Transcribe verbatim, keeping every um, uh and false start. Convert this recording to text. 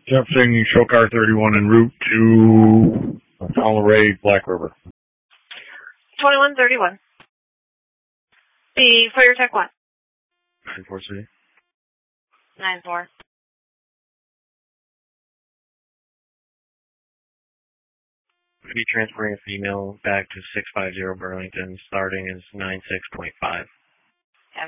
Jefferson, show car thirty-one en route to Monterey, Black River. twenty-one thirty-one. The Fire Tech one. nine four City. nine four. Be transferring a female back to six five zero Burlington, starting is nine six point five.